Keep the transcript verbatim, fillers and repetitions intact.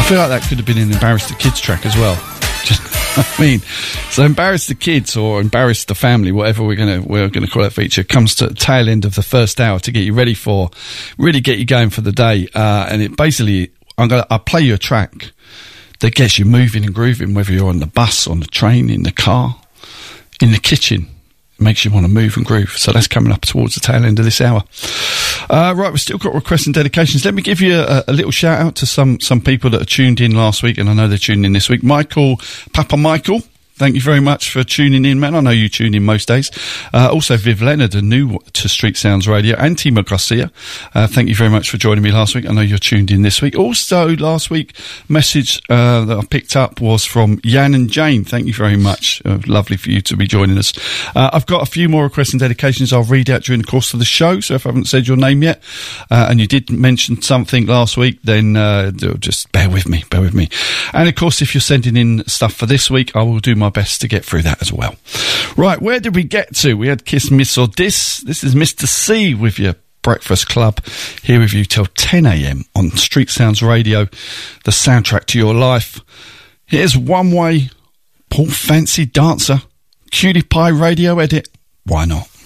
feel like that could have been an Embarrass the Kids track as well. Just, I mean, so Embarrass the Kids or Embarrass the Family, whatever we're gonna we're gonna call that feature, comes to the tail end of the first hour to get you ready for, really get you going for the day. Uh, and it basically, I'm gonna I play you a track that gets you moving and grooving, whether you're on the bus, on the train, in the car, in the kitchen. It makes you want to move and groove. So that's coming up towards the tail end of this hour. Uh, right, we've still got requests and dedications. Let me give you a, a little shout out to some, some people that are tuned in last week, and I know they're tuning in this week. Michael, Papa Michael, thank you very much for tuning in, man. I know you tune in most days. Uh, also, Viv Leonard, a new to Street Sounds Radio, and Timo Garcia. Uh, thank you very much for joining me last week. I know you're tuned in this week. Also, last week, message uh, that I picked up was from Jan and Jane. Thank you very much. Uh, lovely for you to be joining us. Uh, I've got a few more requests and dedications I'll read out during the course of the show. So if I haven't said your name yet, uh, and you did mention something last week, then uh, just bear with me, bear with me. And of course, if you're sending in stuff for this week, I will do my best to get through that as well. Right, where did we get to? We had Kiss, Miss or Diss. This is Mister C with your Breakfast Club, here with you till ten a.m. on Street Sounds Radio, the soundtrack to your life. Here's One Way, Paul Fancy Dancer, Cutie Pie radio edit. Why not?